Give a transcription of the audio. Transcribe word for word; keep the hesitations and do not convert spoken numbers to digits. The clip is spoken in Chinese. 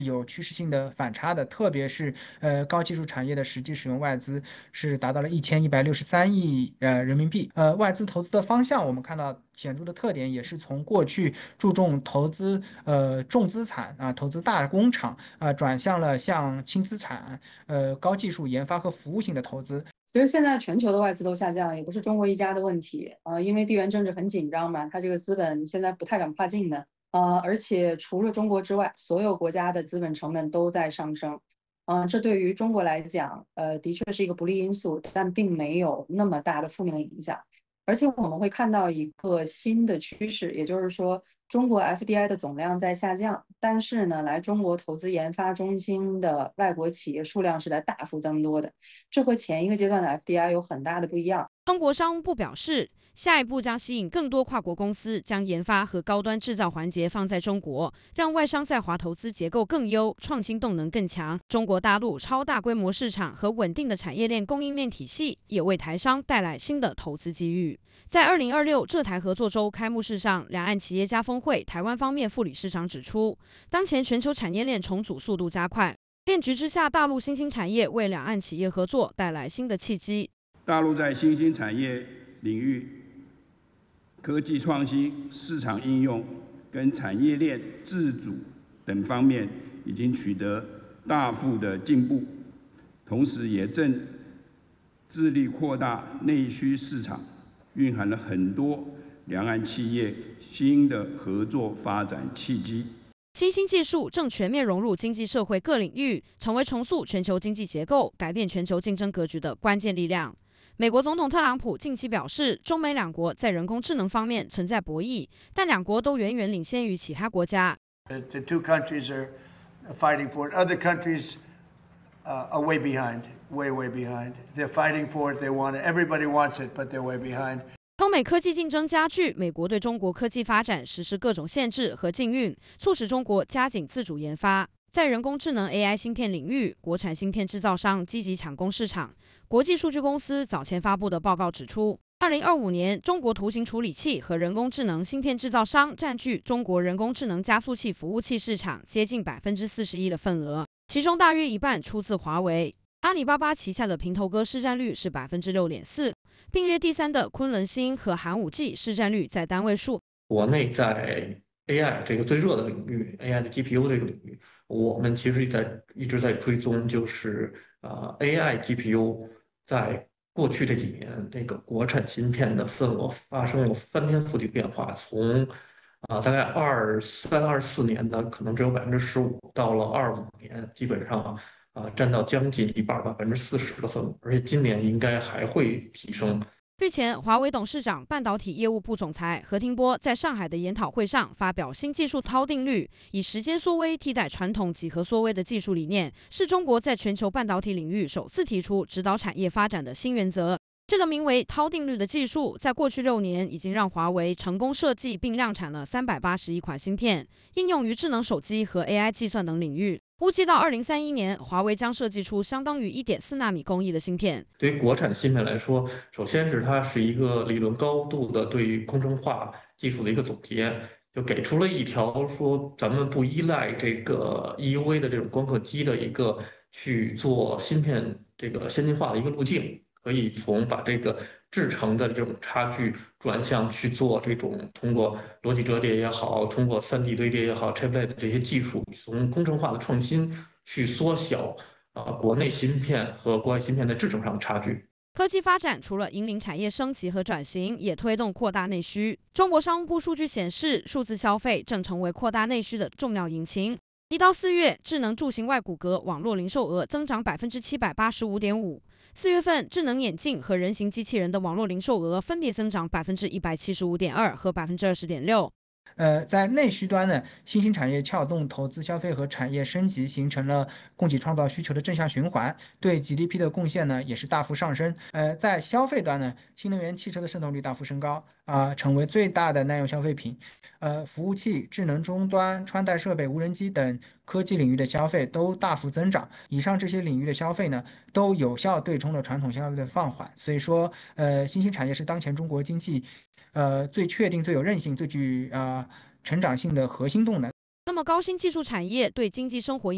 有趋势性的反差的，特别是呃高技术产业的实际使用外资是达到了一千一百六十三亿呃人民币。呃，外资投资的方向，我们看到显著的特点也是从过去注重投资呃重资产啊、投资大工厂啊、转向了向轻资产、呃高技术研发和服务性的投资。 其实现在全球的外资都下降，也不是中国一家的问题。呃，因为地缘政治很紧张嘛，它这个资本现在不太敢跨境的。呃，而且除了中国之外，所有国家的资本成本都在上升。嗯、呃，这对于中国来讲，呃，的确是一个不利因素，但并没有那么大的负面影响。而且我们会看到一个新的趋势，也就是说，中国 F D I 的总量在下降，但是呢，来中国投资研发中心的外国企业数量是在大幅增多的。这和前一个阶段的 F D I 有很大的不一样。 中国商务部表示，下一步将吸引更多跨国公司将研发和高端制造环节放在中国，让外商在华投资结构更优，创新动能更强。中国大陆超大规模市场和稳定的产业链供应链体系，也为台商带来新的投资机遇。在二零二六浙台合作周开幕式上，两岸企业家峰会台湾方面副理事长指出，当前全球产业链重组速度加快，变局之下，大陆新兴产业为两岸企业合作带来新的契机。 大陆在新兴产业领域、科技创新、市场应用跟产业链自主等方面已经取得大幅的进步，同时也正致力扩大内需市场，蕴含了很多两岸企业新的合作发展契机。 新兴技术正全面融入经济社会各领域，成为重塑全球经济结构、改变全球竞争格局的关键力量。美国总统特朗普近期表示，中美两国在人工智能方面存在博弈，但两国都远远领先于其他国家。 The two countries are fighting for it. Other countries uh, are way behind, way, way behind. They're fighting for it. They want it. Everybody wants it, but they're way behind. 中美科技竞争加剧，美国对中国科技发展实施各种限制和禁运，促使中国加紧自主研发。在人工智能 A I 芯片领域，国产芯片制造商积极抢攻市场。国际数据公司早前发布的报告指出，二零二五年中国图形处理器和人工智能芯片制造商占据中国人工智能加速器服务器市场接近百分之四十一的份额，其中大约一半出自华为。阿里巴巴旗下的平头哥市占率是百分之六点四，并列第三的昆仑芯和寒武纪市占率在单位数。 国内在 A I 这个最热的领域 ，A I 的 G P U 这个领域，我们其实在一直在追踪，就是呃 A I G P U 在过去这几年那个国产芯片的份额发生了翻天覆地变化，从啊、呃、大概二三二四年的可能只有百分之十五，到了二五年基本上啊、呃、占到将近一半，百分之四十的份额，而且今年应该还会提升。 日前，华为董事长、半导体业务部总裁何庭波在上海的研讨会上发表新技术涛定律，以时间缩微替代传统几何缩微的技术理念，是中国在全球半导体领域首次提出指导产业发展的新原则。这个名为涛定律的技术，在过去六年已经让华为成功设计并量产了三百八十一款芯片，应用于智能手机和 A I 计算等领域。估计到二零三一年，华为将设计出相当于一点四纳米工艺的芯片。 对于国产芯片来说，首先是它是一个理论高度的对于工程化技术的一个总结，就给出了一条说咱们不依赖这个 E U V 的这种光刻机的一个去做芯片这个先进化的一个路径，可以从把这个制程的这种差距转向去做这种通过逻辑折叠也好，通过 三 D 堆叠也好 ，chiplet 这些技术，从工程化的创新去缩小啊、呃、国内芯片和国外芯片在制程上的差距。 科技发展除了引领产业升级和转型，也推动扩大内需。中国商务部数据显示，数字消费正成为扩大内需的重要引擎。一到四月，智能住行外骨骼网络零售额增长百分之七百八十五点五。四月份，智能眼镜和人形机器人的网络零售额分别增长百分之一百七十五点二和百分之二十点六。 呃，在内需端呢，新兴产业撬动投资消费和产业升级，形成了供给创造需求的正向循环，对 G D P 的贡献呢也是大幅上升。呃，在消费端呢，新能源汽车的渗透率大幅升高啊、成为最大的耐用消费品。呃，服务器、智能终端、穿戴设备、无人机等科技领域的消费都大幅增长。以上这些领域的消费呢，都有效对冲了传统消费的放缓。所以说，呃，新兴产业是当前中国经济呃最确定、最有韧性、最具啊、呃成长性的核心动能。 那么，高新技术产业对经济生活